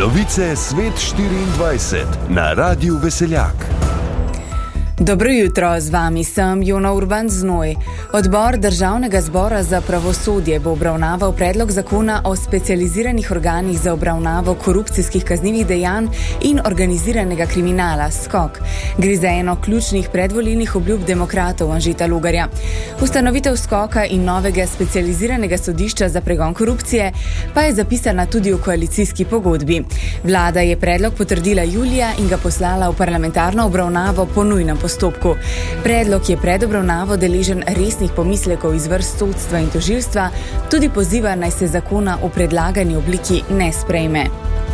Novice Svet 24 na Radiu Veseljak. Dobro jutro, z vami sem Jona Urban Znoj. Odbor Državnega zbora za pravosodje bo obravnaval predlog zakona o specializiranih organih za obravnavo korupcijskih kaznivih dejanj in organiziranega kriminala SKOK. Gre za eno ključnih predvolilnih obljub demokratov Anžeta Logarja. Ustanovitev SKOK-a in novega specializiranega sodišča za pregon korupcije pa je zapisana tudi v koalicijski pogodbi. Vlada je predlog potrdila julija in ga poslala v parlamentarno obravnavo po nujnem postopku. Predlog je pred obravnavo deležen resnih pomislekov iz vrst sodstva in tožilstva, tudi poziva naj se zakona v predlagani obliki ne sprejme.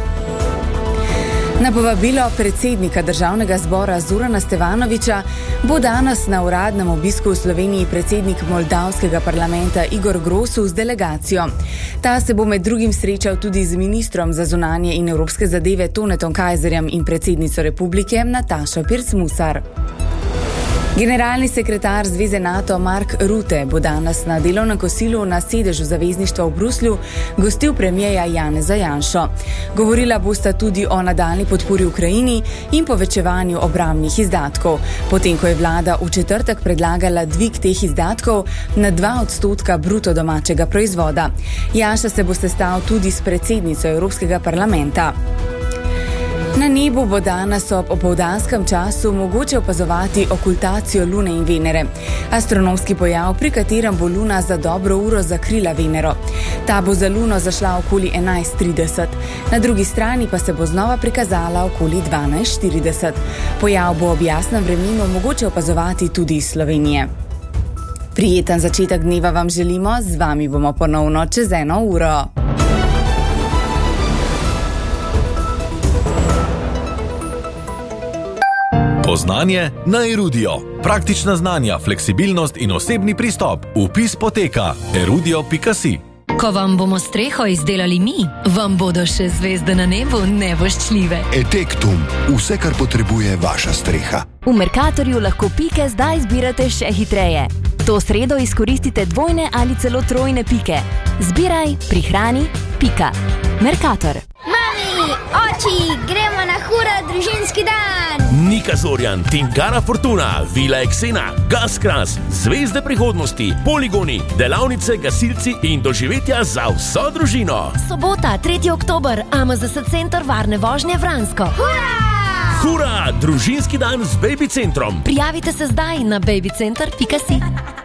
Na povabilo predsednika Državnega zbora Zorana Stevanovića bo danes na uradnem obisku v Sloveniji predsednik moldavskega parlamenta Igor Grosu z delegacijo. Ta se bo med drugim srečal tudi z ministrom za zunanje in evropske zadeve Tonetom Kajzerjem in predsednico republike Natašo Pirc-Musar. Generalni sekretar Zveze NATO Mark Rutte bo danes na delovnem kosilu na sedežu zavezništva v Bruslju gostil premierja Janeza Janšo. Govorila bosta tudi o nadaljnji podpori Ukrajini in povečevanju obrambnih izdatkov, potem ko je vlada v četrtek predlagala dvig teh izdatkov na 2% bruto domačega proizvoda. Janša se bo sestal tudi s predsednico Evropskega parlamenta. Na nebu bo danes ob opoldanskem času mogoče opazovati okultacijo Lune in Venere, astronomski pojav, pri katerem bo Luna za dobro uro zakrila Venero. Ta bo za Luno zašla okoli 11:30, na drugi strani pa se bo znova prikazala okoli 12:40. Pojav bo ob jasnem vremenu mogoče opazovati tudi iz Slovenije. Prijeten začetek dneva vam želimo, z vami bomo ponovno čez 1 uro. Poznanje na Erudio. Praktična znanja, fleksibilnost in osebni pristop. Vpis poteka erudio.si. Ko vam bomo streho izdelali mi, vam bodo še zvezde na nebu nevoščljive. Etektum. Vse, kar potrebuje vaša streha. V Mercatorju lahko pike zdaj zbirate še hitreje. To sredo izkoristite dvojne ali celo trojne pike. Zbiraj, prihrani, pika. Mercator. Mami, oči, gremo na hura družinski dan! Nika Zorjan, Tinkara Fortuna, Vila Eksena, Gaskras, Zvezde prihodnosti, poligoni, delavnice, gasilci in doživetja za vso družino. Sobota, 3. oktober, AMZS Center varne vožnje Vransko. Hura! Hura, družinski dan z Baby Centrom. Prijavite se zdaj na babycenter.si.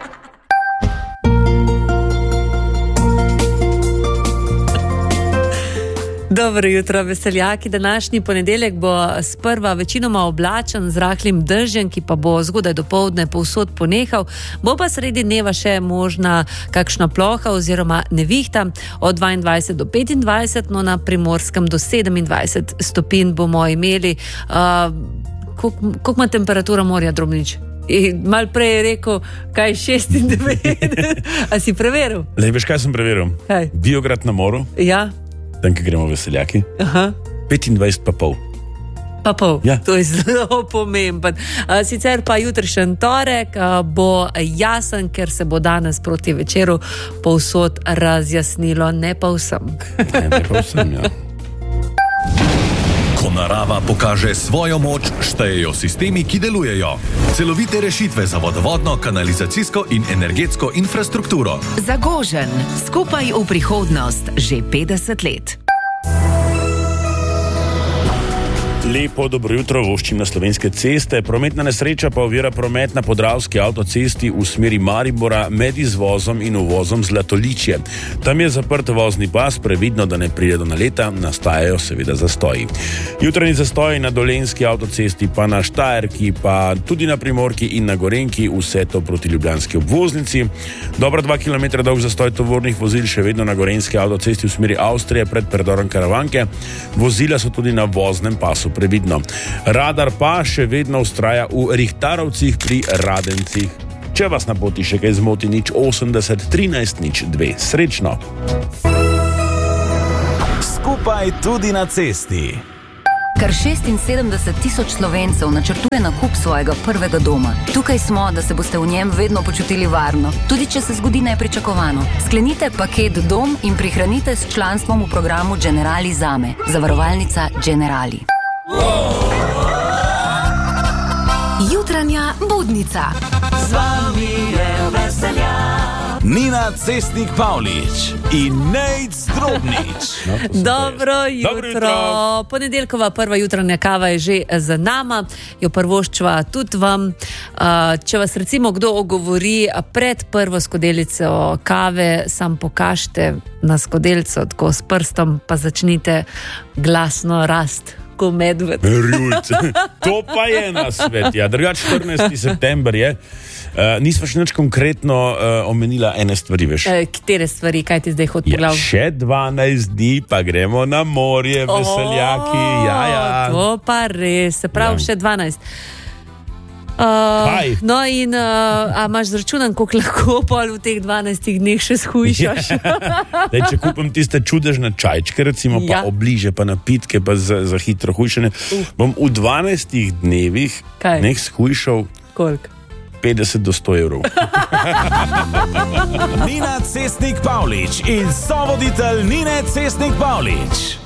Dobro jutro, veseljaki. Današnji ponedeljek bo sprva večinoma oblačen z rahlim dežjem, ki pa bo zgodaj dopoldne povsod ponehal. Bo pa sredi dneva še možna kakšna ploha oziroma nevihta od 22 do 25, no na Primorskem do 27 stopinj bomo imeli. Koliko ima temperatura morja, Drobnič? Mal prej je rekel, kaj 96. A si preveril? Lej, veš, kaj sem preveril? Kaj? Biograd na moru. Ja. Tam, ki gremo veseljaki. Aha. 25,5. Pa pol, ja. To je zelo pomemben. Sicer pa jutrišnji torek bo jasen, ker se bo danes proti večeru povsod razjasnilo, ne pa vsem. Ne pa vsem, ja. Ko narava pokaže svojo moč, štejejo sistemi, ki delujejo. Celovite rešitve za vodovodno, kanalizacijsko in energetsko infrastrukturo. Zagožen, skupaj v prihodnost, že 50 let. Lepo dobro jutro, voščim na Slovenske ceste. Prometna nesreča pa ovira promet na Podravski avtocesti v smeri Maribora med izvozom in uvozom Zlatoličje. Tam je zaprt vozni pas, previdno, da ne pride do naleta, nastajajo seveda zastoji. Jutranji zastoji na Dolenjski avtocesti, pa na Štajerki, pa tudi na Primorki in na Gorenjki, vse to proti ljubljanski obvoznici. Dobro 2 km dolg zastoj tovornih vozil še vedno na Gorenjski avtocesti v smeri Avstrije pred predorom Karavanke. Vozila so tudi na voznem pasu previdno. Radar pa še vedno vztraja v Rihtarovcih pri Radencih. Če vas na poti še kaj zmoti, 080 13 02. Srečno! Skupaj tudi na cesti. Kar 76,000 Slovencev načrtuje nakup svojega prvega doma. Tukaj smo, da se boste v njem vedno počutili varno, tudi če se zgodi nepričakovano. Sklenite paket Dom in prihranite s članstvom v programu Generali Zame. Zavarovalnica Generali. Jutranja budnica. Z vami je Veseljak. Nina Cestnik Pavlič in Nejc Drobnič. Dobro jutro. Ponedeljkova prva jutranja kava je že za nama, jo prvoščva tudi vam. Če vas recimo kdo ogovori pred prvo skodelico kave, sam pokažite na skodelico tako s prstom, pa začnite glasno rast. Ko medved. To pa je na svet. Ja. Drugač 14. september je. Nisva še nič konkretno omenila ene stvari, veš. Katere stvari, kaj ti zdaj hod po glavu? Še 12 dni pa gremo na morje, Veseljaki. To pa res, se pravi še 12. No in a imaš zračunan, koliko lahko pol v teh 12 dneh še shujšaš? Daj, če kupim tiste čudežne čajčke, recimo, pa obliže, pa napitke, pa za hitro hujšanje, bom v 12 dnevih nek shujšal koliko? 50 do 100 evrov. Nina Cestnik Pavlič in sovoditelj Nine Cestnik Pavlič.